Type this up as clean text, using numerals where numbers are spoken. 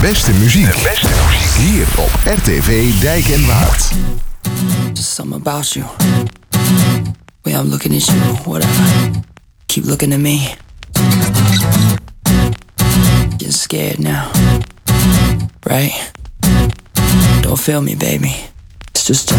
beste muziek. Hier op RTV Dijk en Waard. Just something about you. Way I'm looking at you, whatever. Keep looking at me. Getting scared now. Right? Don't feel me, baby. It's just